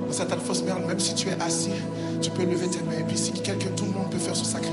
dans cette atmosphère, même si tu es assis, tu peux lever tes mains. Et puis si tout le monde peut faire ce sacrifice.